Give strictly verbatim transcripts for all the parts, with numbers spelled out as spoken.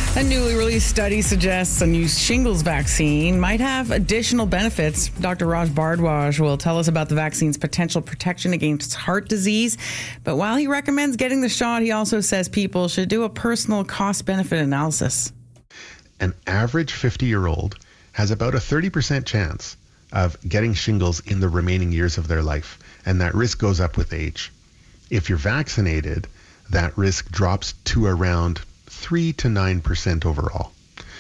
A newly released study suggests a new shingles vaccine might have additional benefits. Doctor Raj Bhardwaj will tell us about the vaccine's potential protection against heart disease. But while he recommends getting the shot, he also says people should do a personal cost-benefit analysis. An average fifty-year-old has about a thirty percent chance of getting shingles in the remaining years of their life, and that risk goes up with age. If you're vaccinated, that risk drops to around three to nine percent overall.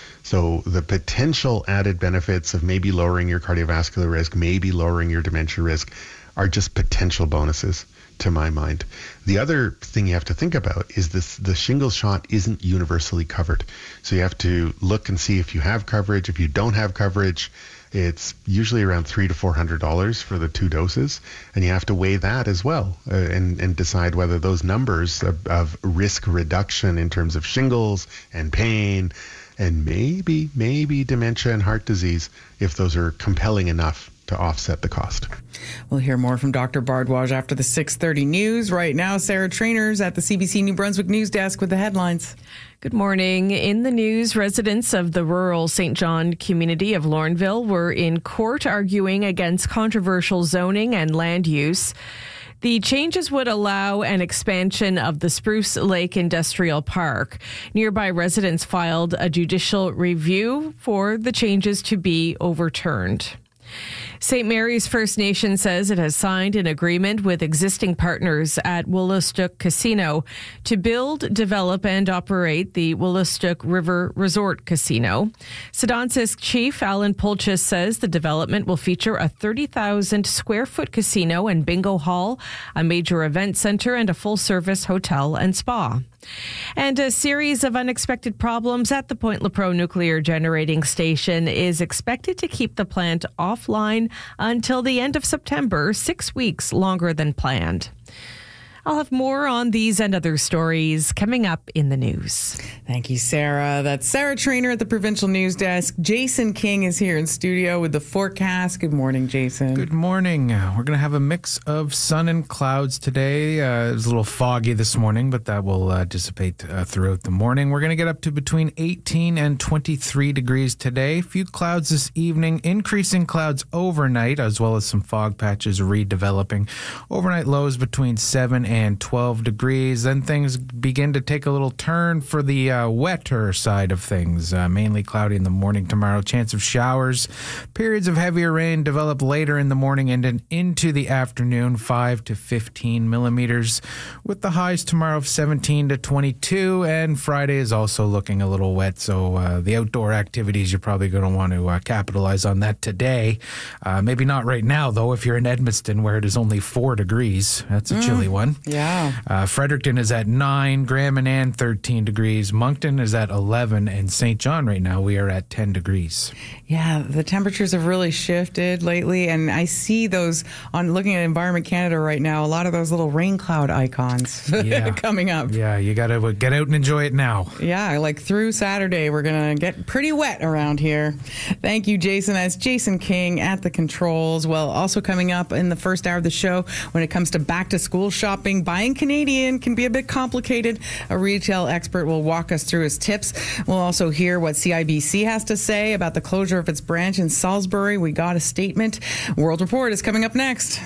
So the potential added benefits of maybe lowering your cardiovascular risk, maybe lowering your dementia risk, are just potential bonuses to my mind. The other thing you have to think about is this: the shingles shot isn't universally covered. So you have to look and see if you have coverage. If you don't have coverage, it's usually around three to four hundred dollars for the two doses, and you have to weigh that as well uh, and and decide whether those numbers of, of risk reduction in terms of shingles and pain and maybe maybe dementia and heart disease, if those are compelling enough to offset the cost. We'll hear more from Doctor Bhardwaj after the six thirty news. Right now, Sarah Trainers at the C B C New Brunswick News Desk with the headlines. Good morning. In the news, residents of the rural Saint John community of Lorneville were in court arguing against controversial zoning and land use. The changes would allow an expansion of the Spruce Lake Industrial Park. Nearby residents filed a judicial review for the changes to be overturned. Saint Mary's First Nation says it has signed an agreement with existing partners at Wolastoq Casino to build, develop, and operate the Wolastoq River Resort Casino. Sedonsisk Chief Alan Pulchis says the development will feature a thirty thousand square foot casino and bingo hall, a major event center, and a full-service hotel and spa. And a series of unexpected problems at the Point Lepreau nuclear generating station is expected to keep the plant offline until the end of September, six weeks longer than planned. I'll have more on these and other stories coming up in the news. Thank you, Sarah. That's Sarah Trainer at the Provincial News Desk. Jason King is here in studio with the forecast. Good morning, Jason. Good morning. Uh, we're going to have a mix of sun and clouds today. Uh, it was a little foggy this morning, but that will uh, dissipate uh, throughout the morning. We're going to get up to between eighteen and twenty-three degrees today. Few clouds this evening, increasing clouds overnight, as well as some fog patches redeveloping. Overnight lows between seven and twelve degrees. Then things begin to take a little turn for the uh, wetter side of things. Uh, mainly cloudy in the morning tomorrow. Chance of showers. Periods of heavier rain develop later in the morning and then into the afternoon, five to fifteen millimeters, with the highs tomorrow of seventeen to twenty-two. And Friday is also looking a little wet, so uh, the outdoor activities, you're probably going to want to uh, capitalize on that today. Uh, maybe not right now, though, if you're in Edmundston, where it is only four degrees. That's a mm. chilly one. Yeah. Uh, Fredericton is at nine, Graham and Ann thirteen degrees, Moncton is at eleven, and Saint John right now we are at ten degrees. Yeah, the temperatures have really shifted lately, and I see those on looking at Environment Canada right now, a lot of those little rain cloud icons yeah. coming up. Yeah, you got to get out and enjoy it now. Yeah, like through Saturday, we're going to get pretty wet around here. Thank you, Jason. That's Jason King at the controls. Well, also coming up in the first hour of the show, when it comes to back to school shopping, buying Canadian can be a bit complicated. A retail expert will walk us through his tips. We'll also hear what C I B C has to say about the closure of its branch in Salisbury. We got a statement. World Report is coming up next.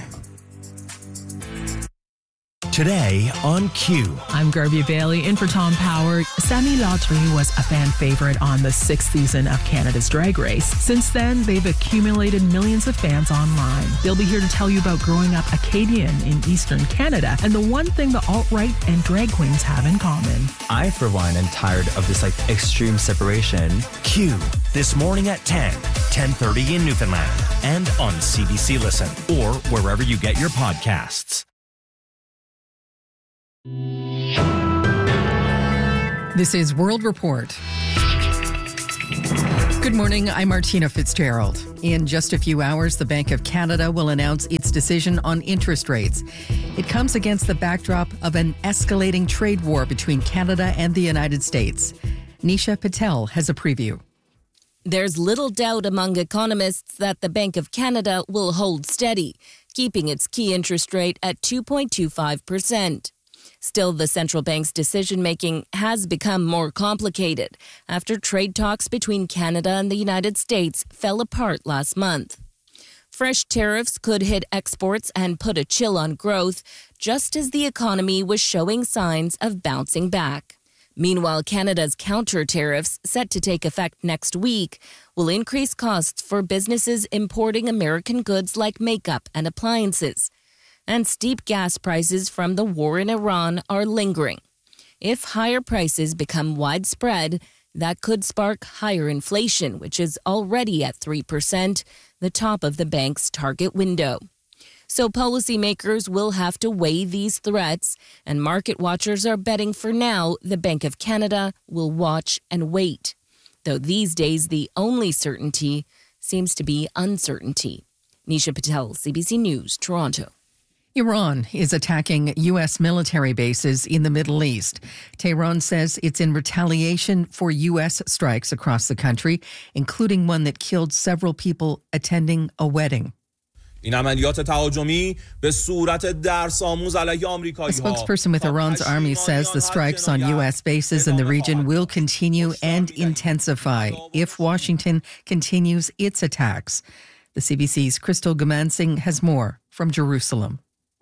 Today on Q. I'm Garbia Bailey in for Tom Power. Sammy Lautry was a fan favorite on the sixth season of Canada's Drag Race. Since then, they've accumulated millions of fans online. They'll be here to tell you about growing up Acadian in Eastern Canada and the one thing the alt-right and drag queens have in common. I, for one, am tired of this like extreme separation. Q. This morning at ten, ten thirty in Newfoundland and on C B C Listen or wherever you get your podcasts. This is World Report. Good morning, I'm Martina Fitzgerald. In just a few hours, the Bank of Canada will announce its decision on interest rates. It comes against the backdrop of an escalating trade war between Canada and the United States. Nisha Patel has a preview. There's little doubt among economists that the Bank of Canada will hold steady, keeping its key interest rate at two point two five percent. Still, the central bank's decision-making has become more complicated after trade talks between Canada and the United States fell apart last month. Fresh tariffs could hit exports and put a chill on growth, just as the economy was showing signs of bouncing back. Meanwhile, Canada's counter tariffs, set to take effect next week, will increase costs for businesses importing American goods like makeup and appliances. And steep gas prices from the war in Iran are lingering. If higher prices become widespread, that could spark higher inflation, which is already at three percent, the top of the bank's target window. So policymakers will have to weigh these threats, and market watchers are betting for now the Bank of Canada will watch and wait. Though these days the only certainty seems to be uncertainty. Nisha Patel, C B C News, Toronto. Iran is attacking U S military bases in the Middle East. Tehran says it's in retaliation for U S strikes across the country, including one that killed several people attending a wedding. A spokesperson with Iran's army says the strikes on U S bases in the region will continue and intensify if Washington continues its attacks. The C B C's Crystal Gamansing has more from Jerusalem.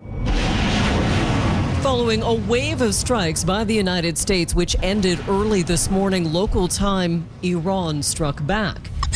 Following a wave of strikes by the United States, which ended early this morning local time, Iran struck back.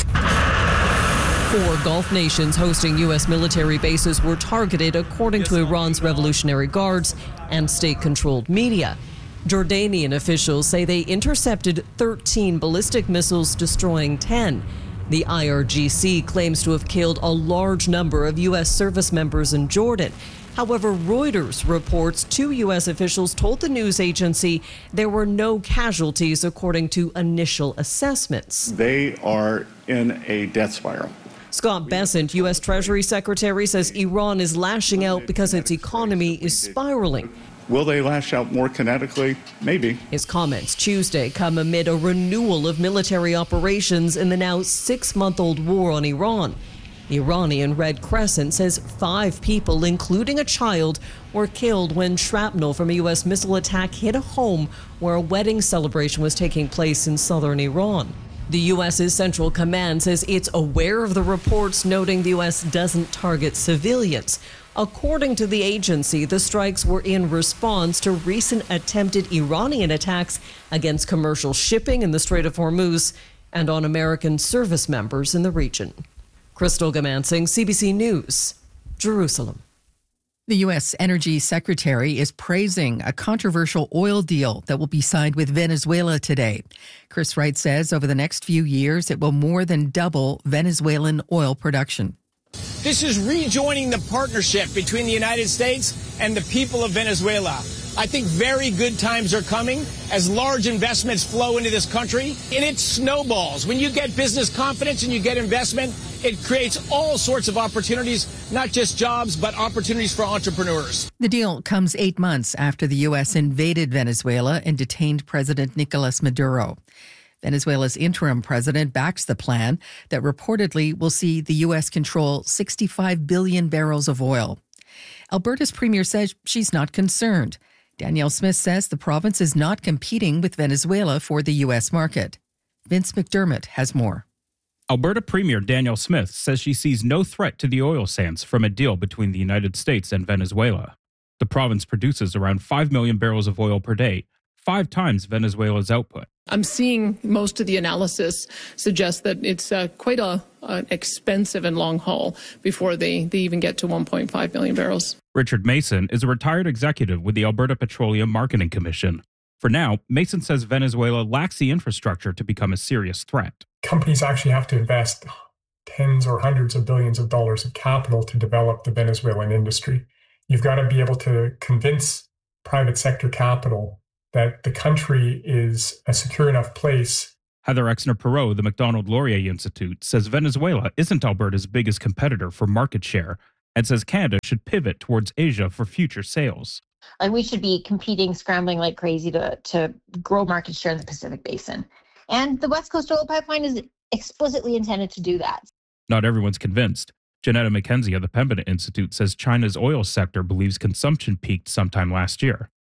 Four Gulf nations hosting U S military bases were targeted, according to Iran's Revolutionary Guards and state-controlled media. Jordanian officials say they intercepted thirteen ballistic missiles, destroying ten. The I R G C claims to have killed a large number of U S service members in Jordan. However, Reuters reports two U S officials told the news agency there were no casualties according to initial assessments. They are in a death spiral. Scott Bessent, U S Treasury Secretary, says Iran is lashing out because its economy is spiraling. Will they lash out more kinetically? Maybe. His comments Tuesday come amid a renewal of military operations in the now six-month-old war on Iran. The Iranian Red Crescent says five people, including a child, were killed when shrapnel from a U S missile attack hit a home where a wedding celebration was taking place in southern Iran. The U S's Central Command says it's aware of the reports, noting the U S doesn't target civilians. According to the agency, the strikes were in response to recent attempted Iranian attacks against commercial shipping in the Strait of Hormuz and on American service members in the region. Crystal Gamansing, C B C News, Jerusalem. The U S Energy Secretary is praising a controversial oil deal that will be signed with Venezuela today. Chris Wright says over the next few years, it will more than double Venezuelan oil production. This is rejoining the partnership between the United States and the people of Venezuela. I think very good times are coming as large investments flow into this country, and it snowballs. When you get business confidence and you get investment, it creates all sorts of opportunities, not just jobs, but opportunities for entrepreneurs. The deal comes eight months after the U S invaded Venezuela and detained President Nicolas Maduro. Venezuela's interim president backs the plan that reportedly will see the U S control sixty-five billion barrels of oil. Alberta's premier says she's not concerned. Danielle Smith says the province is not competing with Venezuela for the U S market. Vince McDermott has more. Alberta Premier Danielle Smith says she sees no threat to the oil sands from a deal between the United States and Venezuela. The province produces around five million barrels of oil per day, five times Venezuela's output. I'm seeing most of the analysis suggest that it's uh, quite a, an expensive and long haul before they, they even get to one point five million barrels. Richard Mason is a retired executive with the Alberta Petroleum Marketing Commission. For now, Mason says Venezuela lacks the infrastructure to become a serious threat. Companies actually have to invest tens or hundreds of billions of dollars of capital to develop the Venezuelan industry. You've got to be able to convince private sector capital that the country is a secure enough place. Heather Exner-Perot, the Macdonald Laurier Institute, says Venezuela isn't Alberta's biggest competitor for market share and says Canada should pivot towards Asia for future sales. And we should be competing, scrambling like crazy to, to grow market share in the Pacific Basin. And the West Coast Oil Pipeline is explicitly intended to do that. Not everyone's convinced. Janetta McKenzie of the Pembina Institute says China's oil sector believes consumption peaked sometime last year.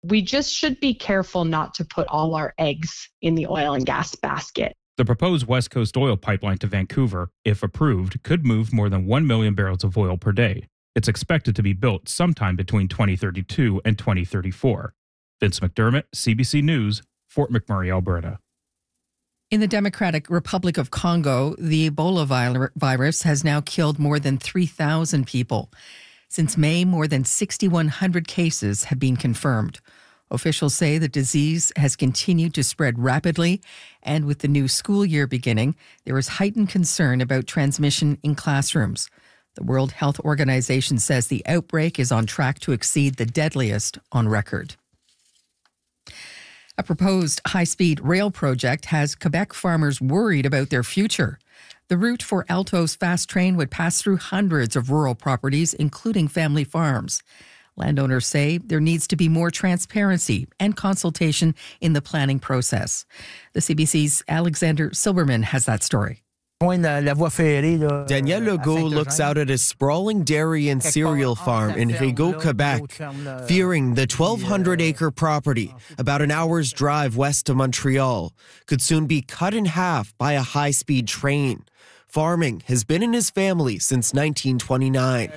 We just should be careful not to put all our eggs in the oil and gas basket. The proposed West Coast oil pipeline to Vancouver, if approved, could move more than one million barrels of oil per day. It's expected to be built sometime between twenty thirty-two and twenty thirty-four. Vince McDermott, C B C News, Fort McMurray, Alberta. In the Democratic Republic of Congo, the Ebola virus has now killed more than three thousand people. Since May, more than six thousand one hundred cases have been confirmed. Officials say the disease has continued to spread rapidly, and with the new school year beginning, there is heightened concern about transmission in classrooms. The World Health Organization says the outbreak is on track to exceed the deadliest on record. A proposed high-speed rail project has Quebec farmers worried about their future. The route for Alto's fast train would pass through hundreds of rural properties, including family farms. Landowners say there needs to be more transparency and consultation in the planning process. The C B C's Alexander Silberman has that story. Danielle Legault looks out at a sprawling dairy and cereal farm in Rigaud, Quebec, fearing the twelve hundred acre property, about an hour's drive west of Montreal, could soon be cut in half by a high-speed train. Farming has been in his family since nineteen twenty-nine.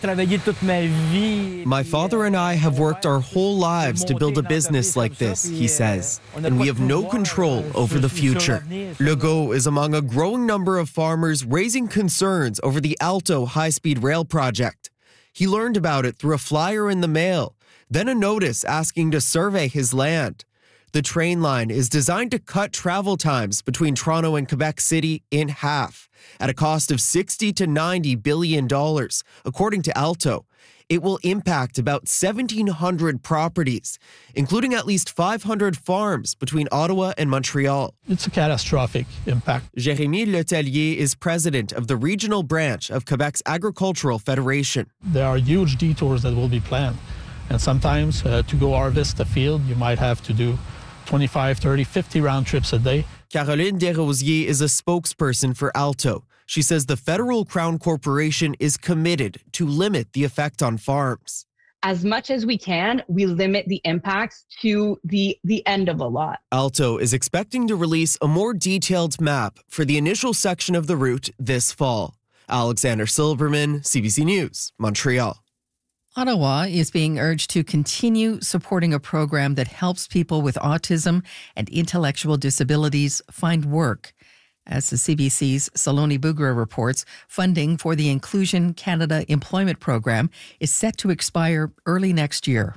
My father and I have worked our whole lives to build a business like this, he says, and we have no control over the future. Legault is among a growing number of farmers raising concerns over the Alto high-speed rail project. He learned about it through a flyer in the mail, then a notice asking to survey his land. The train line is designed to cut travel times between Toronto and Quebec City in half, at a cost of sixty to ninety billion dollars, according to Alto. It will impact about seventeen hundred properties, including at least five hundred farms between Ottawa and Montreal. It's a catastrophic impact. Jérémy Letellier is president of the regional branch of Quebec's Agricultural Federation. There are huge detours that will be planned, and sometimes uh, to go harvest a field, you might have to do twenty-five, thirty, fifty round trips a day. Caroline Desrosiers is a spokesperson for Alto. She says the Federal Crown Corporation is committed to limit the effect on farms. As much as we can, we limit the impacts to the, the end of a lot. Alto is expecting to release a more detailed map for the initial section of the route this fall. Alexander Silberman, C B C News, Montreal. Ottawa is being urged to continue supporting a program that helps people with autism and intellectual disabilities find work. As the C B C's Saloni Bugra reports, funding for the Inclusion Canada Employment Program is set to expire early next year.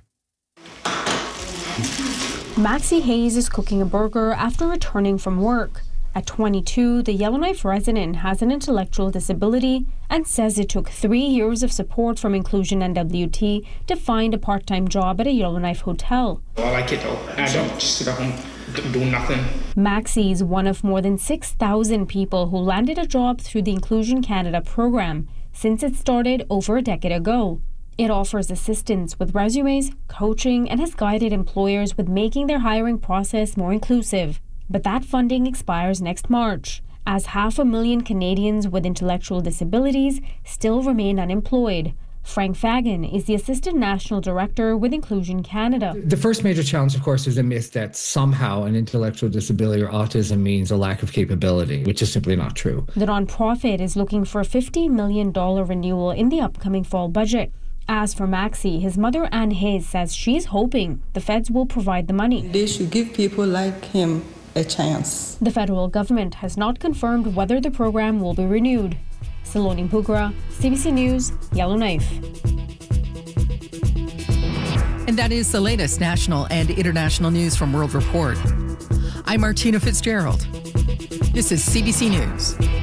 Maxie Hayes is cooking a burger after returning from work. At twenty-two, the Yellowknife resident has an intellectual disability and says it took three years of support from Inclusion N W T to find a part-time job at a Yellowknife hotel. I like it though. I don't just sit at home, do nothing. Maxie is one of more than six thousand people who landed a job through the Inclusion Canada program since it started over a decade ago. It offers assistance with resumes, coaching, and has guided employers with making their hiring process more inclusive. But that funding expires next March, as half a million Canadians with intellectual disabilities still remain unemployed. Frank Fagan is the Assistant National Director with Inclusion Canada. The first major challenge, of course, is the myth that somehow an intellectual disability or autism means a lack of capability, which is simply not true. The nonprofit is looking for a fifty million dollars renewal in the upcoming fall budget. As for Maxie, his mother Anne Hayes says she's hoping the feds will provide the money. They should give people like him a chance. The federal government has not confirmed whether the program will be renewed. Saloni Bugra, C B C News, Yellowknife. And that is the latest national and international news from World Report. I'm Martina Fitzgerald. This is C B C News.